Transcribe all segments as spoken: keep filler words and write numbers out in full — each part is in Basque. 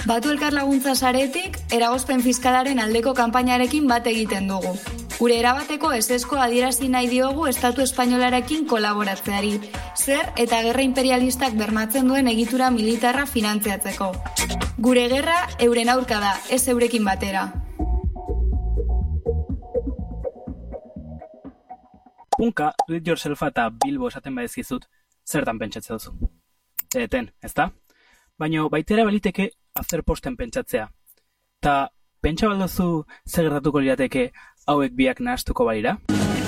Batu elkar laguntza saretik, eragozpen fiskalaren aldeko kanpainarekin bat egiten dugu. Gure erabateko esesko adierazi nahi diogu Estatu Espainolarekin kolaboratzeari, zer eta gerra imperialistak bermatzen duen egitura militarra finantziatzeko. Gure gerra euren aurka da, ez eurekin batera. Punka, do it yourselfa eta Bilbo esaten badizkizut, zertan pentsatzen duzu. Eten, ezta? Baina baitera baliteke afterposten pentsatzea. Ta pentsa balduzu zer gertatuko lirateke hauek biak nahastuko balira?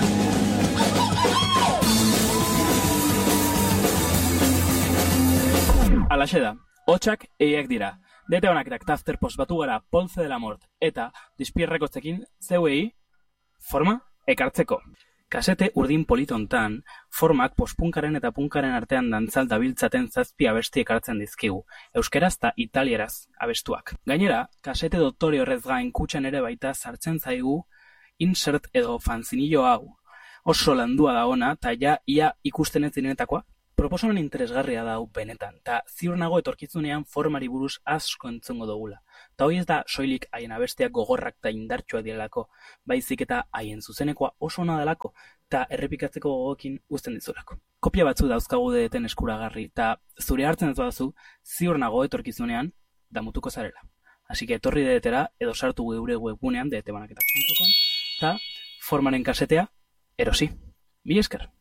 Alaxe da, hotxak eiak dira. Dete honaketak eta afterpost batu gara Polze de la Mort eta dispierrekotzekin zeuei forma ekartzeko. Kasete urdin politontan, formak postpunkaren eta punkaren artean dantzal dabiltzaten zazpi abesti ekartzen dizkigu, euskeraz eta italieraz abestuak. Gainera, kasete doktore horrez gain kutxan ere baita sartzen zaigu insert edo fanzinillo hau. Oso landua da ona, eta ja ia ikusten ez direnetakoa. Proposamen interesgarria da hau benetan, eta ziur nago etorkizunean formari buruz asko entzungo dugula. Ta hoi ez da soilik haien abestiak gogorrak eta indartsuak direlako, baizik eta haien zuzenekoa oso ona delako, eta errepikatzeko gogokin uzten dizulako. Kopia batzu dauzkagu dedeten eskuragarri, eta zure hartzen ez badazu, ziur nago etorkizunean damutuko zarela. Así que etorri dedetera edo sartu geure webgunean dedetebanaketak puntu com eta formaren kasetea erosi. Mila esker!